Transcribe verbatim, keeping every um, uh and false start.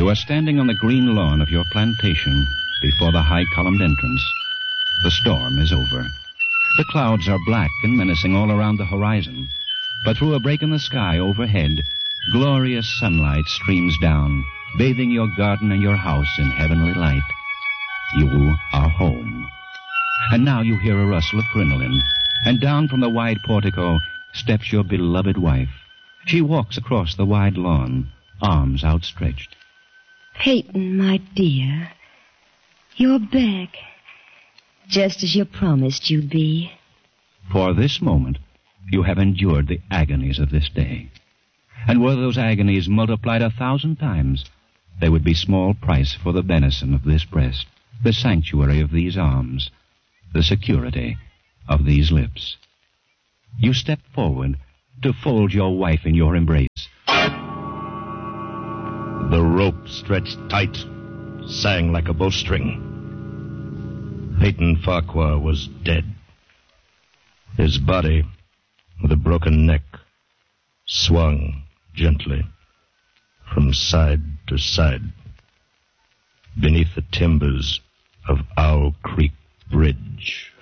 You are standing on the green lawn of your plantation before the high-columned entrance. The storm is over. The clouds are black and menacing all around the horizon. But through a break in the sky overhead, glorious sunlight streams down, bathing your garden and your house in heavenly light. You are home. And now you hear a rustle of crinoline, and down from the wide portico steps your beloved wife. She walks across the wide lawn, arms outstretched. Peyton, my dear, you're back, just as you promised you'd be. For this moment, you have endured the agonies of this day. And were those agonies multiplied a thousand times, they would be small price for the benison of this breast, the sanctuary of these arms, the security of these lips. You step forward to fold your wife in your embrace. The rope stretched tight, sang like a bowstring. Peyton Farquhar was dead. His body, with a broken neck, swung gently from side to side beneath the timbers of Owl Creek Bridge.